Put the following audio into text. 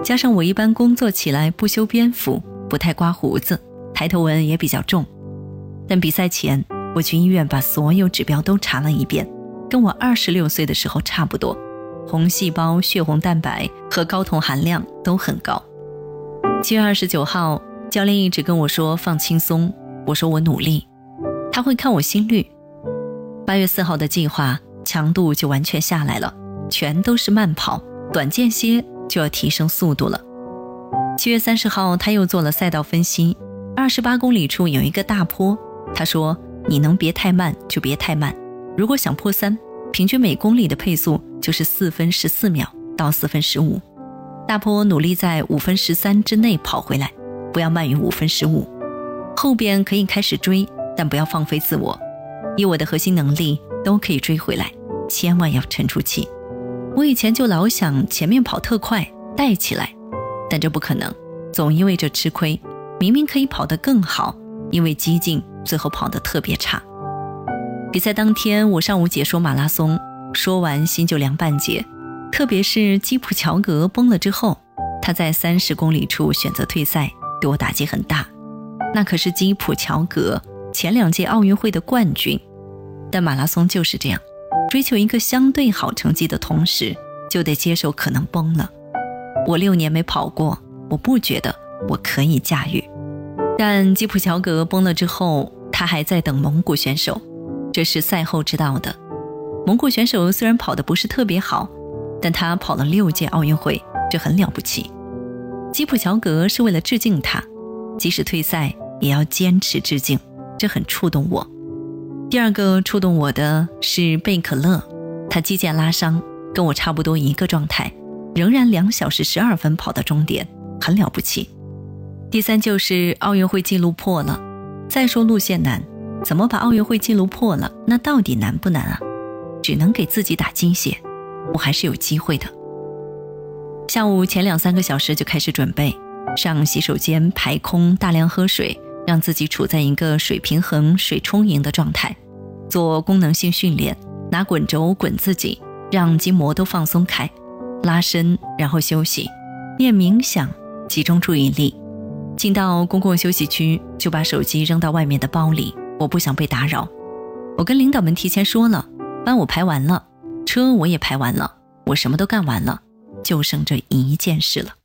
加上我一般工作起来不修边幅，不太刮胡子，抬头纹也比较重。但比赛前我去医院把所有指标都查了一遍，跟我26岁的时候差不多，红细胞、血红蛋白和睾酮含量都很高。7月29号，教练一直跟我说放轻松，我说我努力，他会看我心率。8月4号的计划强度就完全下来了，全都是慢跑，短间歇就要提升速度了。7月30号，他又做了赛道分析，28公里处有一个大坡，他说你能别太慢就别太慢，如果想破3，平均每公里的配速就是4分14秒到4分15，大坡努力在5分13之内跑回来，不要慢于5分15，后边可以开始追，但不要放飞自我，以我的核心能力都可以追回来，千万要沉住气。我以前就老想前面跑特快带起来，但这不可能，总意味着吃亏，明明可以跑得更好，因为激进最后跑得特别差。比赛当天我上午解说马拉松，说完心就凉半截，特别是基普乔格崩了之后，他在30公里处选择退赛，对我打击很大。那可是基普乔格前2届奥运会的冠军，但马拉松就是这样，追求一个相对好成绩的同时，就得接受可能崩了。我6年没跑过，我不觉得我可以驾驭。但基普乔格崩了之后，他还在等蒙古选手，这是赛后知道的。蒙古选手虽然跑得不是特别好，但他跑了6届奥运会，这很了不起。基普乔格是为了致敬他，即使退赛也要坚持致敬，这很触动我。第二个触动我的是贝可乐，他肌腱拉伤，跟我差不多一个状态，仍然2小时12分跑到终点，很了不起。第三就是奥运会纪录破了，再说路线难，怎么把奥运会纪录破了，那到底难不难啊？只能给自己打鸡血，我还是有机会的。下午前2-3个小时就开始准备，上洗手间排空，大量喝水，让自己处在一个水平衡、水充盈的状态，做功能性训练，拿滚轴滚自己，让筋膜都放松开，拉伸，然后休息，练冥想，集中注意力。进到公共休息区，就把手机扔到外面的包里，我不想被打扰。我跟领导们提前说了，班我排完了，车我也排完了，我什么都干完了，就剩这一件事了。